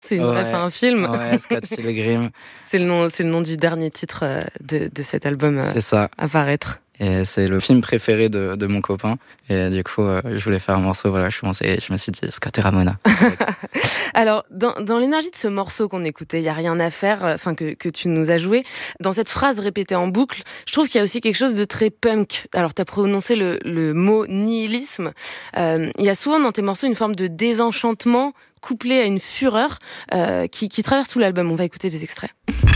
Il aurait fait un film. Ouais, Scott Pilgrim. C'est le nom du dernier titre de cet album C'est ça. À paraître. Et c'est le film préféré de mon copain. Et du coup, je voulais faire un morceau. Voilà, je me suis dit Scott et Ramona. Alors, dans l'énergie de ce morceau qu'on écoutait, il y a rien à faire, que tu nous as joué. Dans cette phrase répétée en boucle, je trouve qu'il y a aussi quelque chose de très punk. Alors, tu as prononcé le mot nihilisme. Il y a souvent dans tes morceaux une forme de désenchantement couplé à une fureur qui traverse tout l'album. On va écouter des extraits.